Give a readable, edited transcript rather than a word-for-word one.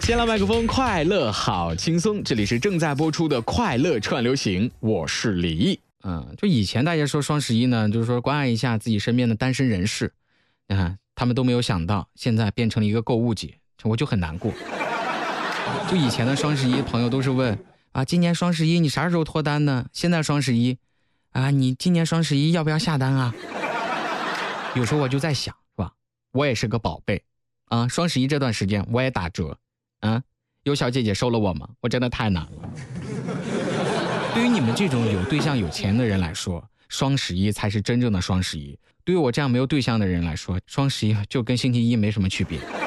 先来麦克风，快乐好轻松，这里是正在播出的快乐串流行，我是李毅。 就以前大家说双11呢，就是说关爱一下自己身边的单身人士，他们都没有想到现在变成了一个购物节，我就很难过。就以前的双11，朋友都是问今年双11你啥时候脱单呢？现在双11你今年双11要不要下单啊？有时候我就在想，是吧？我也是个宝贝双11这段时间我也打折有小姐姐收了我吗？我真的太难了。对于你们这种有对象有钱的人来说，双11才是真正的双11。对于我这样没有对象的人来说，双11就跟星期一没什么区别。